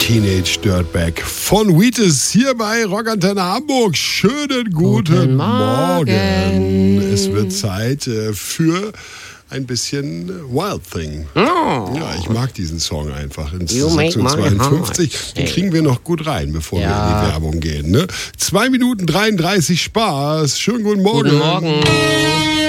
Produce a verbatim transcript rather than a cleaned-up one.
Teenage Dirtbag von Wheatus hier bei Rockantenne Hamburg. Schönen guten, Guten Morgen. Morgen. Es wird Zeit äh, für ein bisschen Wild Thing. Oh. Ja, ich mag diesen Song einfach. In You make my zweiundfünfzig. heart. Den kriegen wir noch gut rein, bevor Ja. wir in die Werbung gehen. Ne? zwei Minuten dreiunddreißig Spaß. Schönen guten Morgen. Guten Morgen.